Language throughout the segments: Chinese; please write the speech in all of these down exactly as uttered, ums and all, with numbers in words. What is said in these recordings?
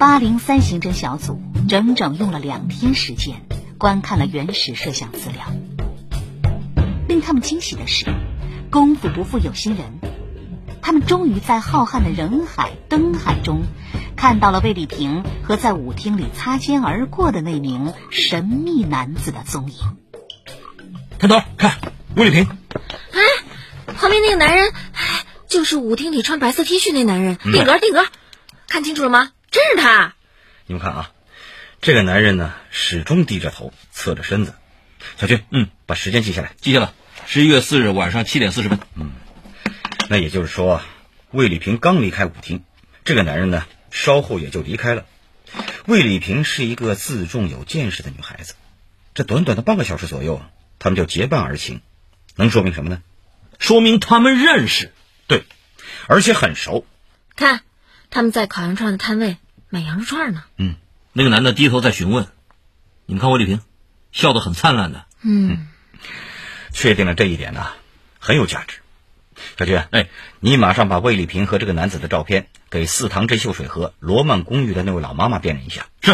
八零三刑侦小组整整用了两天时间观看了原始摄像资料。令他们惊喜的是，功夫不负有心人，他们终于在浩瀚的人海灯海中看到了魏丽萍和在舞厅里擦肩而过的那名神秘男子的踪影。 探头，看魏丽萍。 哎，旁边那个男人，哎，就是舞厅里穿白色 T 恤那男人， 嗯、 定格定格，看清楚了吗？真是他。 你们看啊，这个男人呢始终低着头，侧着身子。小军， 嗯， 把时间记下来。 记下了，十一月四日晚上七点四十分。 嗯，那也就是说啊，魏丽萍刚离开舞厅，这个男人呢稍后也就离开了。魏丽萍是一个自重有见识的女孩子，这短短的半个小时左右，他们就结伴而行，能说明什么呢？ 说明他们认识。 对，而且很熟。 看，他们在烤羊串的摊位买羊肉串呢。 嗯，那个男的低头在询问。你们看魏丽萍，笑得很灿烂的。 嗯， 嗯确定了这一点呢，很有价值。小军， 哎， 你马上把魏丽萍和这个男子的照片给四塘镇秀水河罗曼公寓的那位老妈妈辨认一下。 是。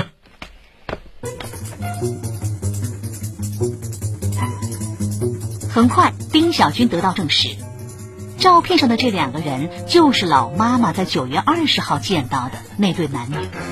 很快，丁小军得到证实，照片上的这两个人就是老妈妈在九月二十号见到的那对男女。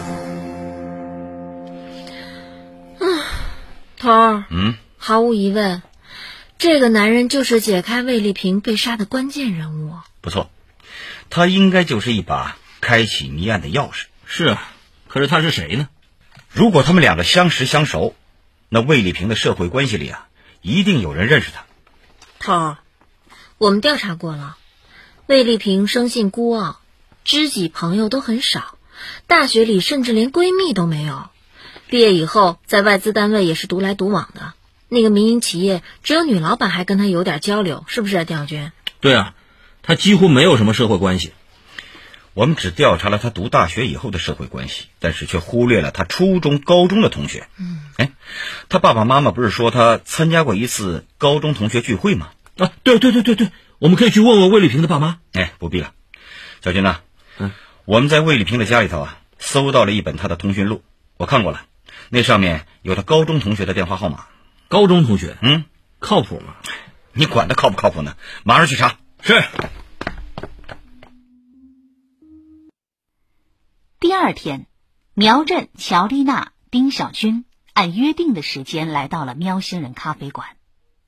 嗯，头儿， 嗯， 毫无疑问，这个男人就是解开魏丽萍被杀的关键人物。 不错，他应该就是一把开启谜案的钥匙。 是啊，可是他是谁呢？ 如果他们两个相识相熟，那魏丽萍的社会关系里啊，一定有人认识他。 头儿，我们调查过了，魏丽萍生性孤傲，知己朋友都很少，大学里甚至连闺蜜都没有。毕业以后，在外资单位也是独来独往的。那个民营企业只有女老板还跟他有点交流，是不是啊，丁小军？ 对啊，他几乎没有什么社会关系。 我们只调查了他读大学以后的社会关系，但是却忽略了他初中、高中的同学。 嗯， 哎，他爸爸妈妈不是说他参加过一次高中同学聚会吗？ 啊，对对对对对，我们可以去问问魏丽萍的爸妈。 哎，不必了。小军呐、啊， 嗯， 我们在魏丽萍的家里头啊，搜到了一本他的通讯录，我看过了，那上面有他高中同学的电话号码。 高中同学？ 嗯， 靠谱吗？ 你管他靠不靠谱呢？马上去查。 是。 第二天，苗振、乔丽娜、丁小军按约定的时间来到了喵星人咖啡馆。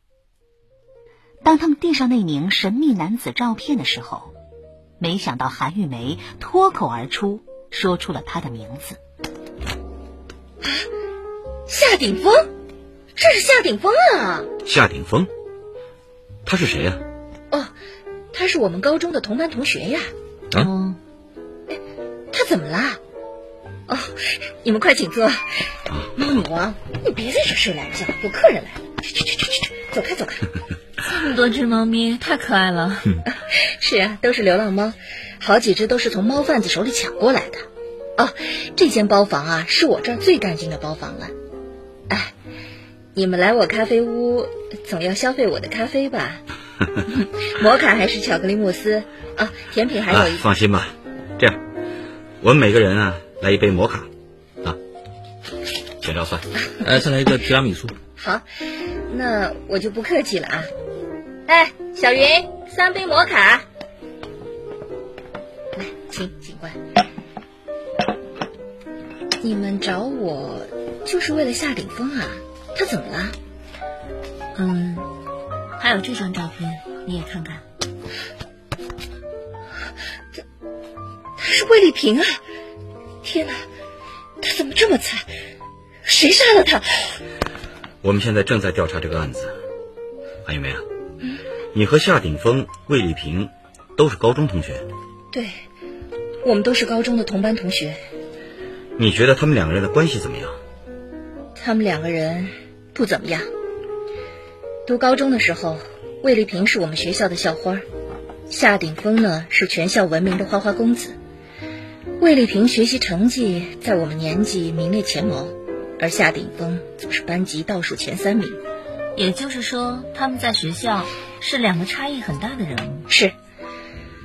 当他们递上那名神秘男子照片的时候，没想到韩玉梅脱口而出说出了他的名字。 啊，夏鼎峰，这是夏鼎峰啊！ 夏鼎峰，他是谁呀、 啊？哦，他是我们高中的同班同学呀。 啊？ 嗯，他怎么啦？哦，你们快请坐。女王，你别在这睡懒觉，有客人来了。去去去去去，走开走开。 这么多只猫咪，太可爱了。 是啊，都是流浪猫，好几只都是从猫贩子手里抢过来的。哦，这间包房啊，是我这儿最干净的包房了。哎，你们来我咖啡屋，总要消费我的咖啡吧？摩卡还是巧克力慕斯啊？甜品还有一、 啊、放心吧，这样，我们每个人啊来一杯摩卡，啊，全照算。 呃，再来一个提拉米苏。 好，那我就不客气了啊。哎，小云，三杯摩卡。来，请请过来。你们找我就是为了夏鼎峰啊？他怎么了？ 嗯，还有这张照片，你也看看。 这，他是魏丽萍啊！天哪，他怎么这么惨？谁杀了他？ 我们现在正在调查这个案子。韩玉梅啊，嗯，你和夏鼎峰、魏丽萍都是高中同学？ 对，我们都是高中的同班同学。 你觉得他们两个人的关系怎么样？ 他们两个人不怎么样。读高中的时候，魏丽萍是我们学校的校花，夏鼎峰呢是全校闻名的花花公子。魏丽萍学习成绩在我们年级名列前茅，而夏鼎峰则是班级倒数前三名。 也就是说，他们在学校是两个差异很大的人物。 是。